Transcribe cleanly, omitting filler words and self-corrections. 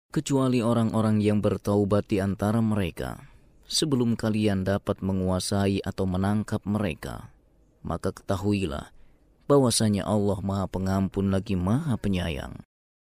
kecuali orang-orang yang bertaubat di antara mereka, sebelum kalian dapat menguasai atau menangkap mereka. Maka ketahuilah bahwasanya Allah Maha Pengampun lagi Maha Penyayang.